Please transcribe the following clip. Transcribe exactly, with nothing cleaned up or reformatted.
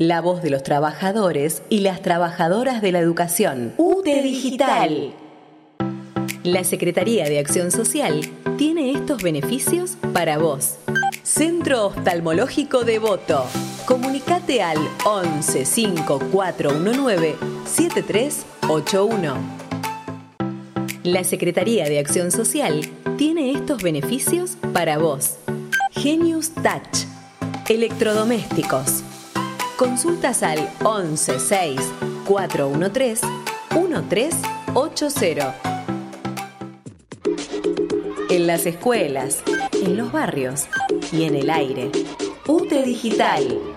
La voz de los trabajadores y las trabajadoras de la educación. U T E Digital. La Secretaría de Acción Social tiene estos beneficios para vos. Centro Oftalmológico Devoto. Comunicate al once cinco cuatro uno nueve siete tres ocho uno. La Secretaría de Acción Social tiene estos beneficios para vos. Genius Touch. Electrodomésticos. Consultas al once seis cuatro uno tres uno tres ocho cero. En las escuelas, en los barrios y en el aire. U T E Digital.